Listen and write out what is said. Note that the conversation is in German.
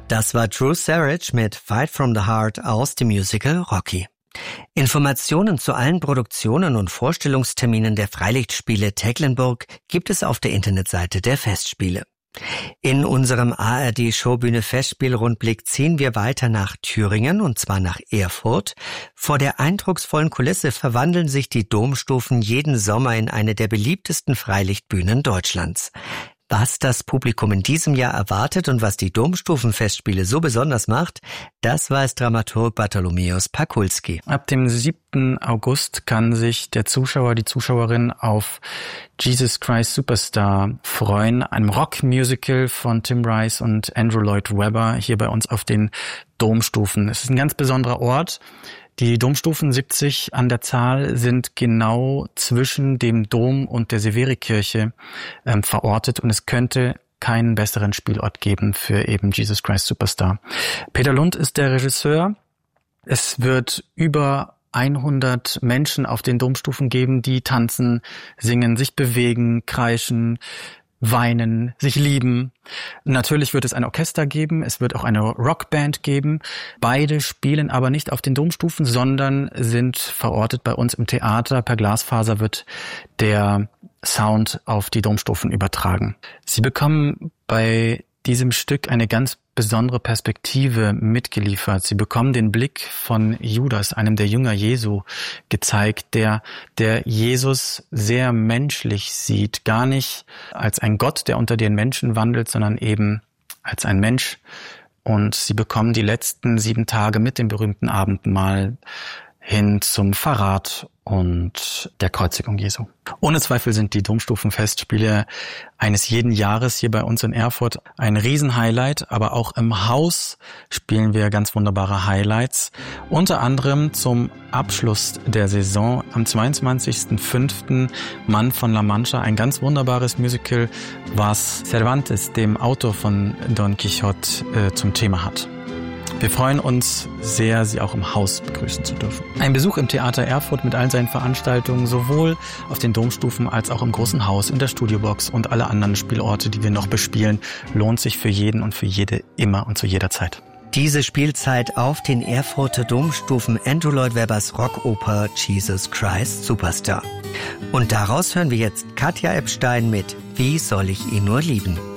Das war Drew Sarich mit Fight from the Heart aus dem Musical Rocky. Informationen zu allen Produktionen und Vorstellungsterminen der Freilichtspiele Tecklenburg gibt es auf der Internetseite der Festspiele. In unserem ARD-Showbühne Festspielrundblick ziehen wir weiter nach Thüringen, und zwar nach Erfurt. Vor der eindrucksvollen Kulisse verwandeln sich die Domstufen jeden Sommer in eine der beliebtesten Freilichtbühnen Deutschlands. Was das Publikum in diesem Jahr erwartet und was die Domstufenfestspiele so besonders macht, das weiß Dramaturg Bartholomäus Pakulski. Ab dem 7. August kann sich der Zuschauer, die Zuschauerin auf Jesus Christ Superstar freuen, einem Rockmusical von Tim Rice und Andrew Lloyd Webber hier bei uns auf den Domstufen. Es ist ein ganz besonderer Ort. Die Domstufen, 70 an der Zahl, sind genau zwischen dem Dom und der Severikirche verortet, und es könnte keinen besseren Spielort geben für eben Jesus Christ Superstar. Peter Lund ist der Regisseur. Es wird über 100 Menschen auf den Domstufen geben, die tanzen, singen, sich bewegen, kreischen, weinen, sich lieben. Natürlich wird es ein Orchester geben, es wird auch eine Rockband geben. Beide spielen aber nicht auf den Domstufen, sondern sind verortet bei uns im Theater. Per Glasfaser wird der Sound auf die Domstufen übertragen. Sie bekommen bei diesem Stück eine ganz besondere Perspektive mitgeliefert. Sie bekommen den Blick von Judas, einem der Jünger Jesu, gezeigt, der Jesus sehr menschlich sieht, gar nicht als ein Gott, der unter den Menschen wandelt, sondern eben als ein Mensch. Und sie bekommen die letzten 7 Tage mit dem berühmten Abendmahl hin zum Verrat und der Kreuzigung Jesu. Ohne Zweifel sind die Domstufenfestspiele eines jeden Jahres hier bei uns in Erfurt ein Riesenhighlight, aber auch im Haus spielen wir ganz wunderbare Highlights. Unter anderem zum Abschluss der Saison am 22.05. Mann von La Mancha, ein ganz wunderbares Musical, was Cervantes, dem Autor von Don Quixote, zum Thema hat. Wir freuen uns sehr, Sie auch im Haus begrüßen zu dürfen. Ein Besuch im Theater Erfurt mit all seinen Veranstaltungen, sowohl auf den Domstufen als auch im Großen Haus, in der Studiobox und alle anderen Spielorte, die wir noch bespielen, lohnt sich für jeden und für jede immer und zu jeder Zeit. Diese Spielzeit auf den Erfurter Domstufen Andrew Lloyd Webbers Rockoper Jesus Christ Superstar. Und daraus hören wir jetzt Katja Epstein mit Wie soll ich ihn nur lieben?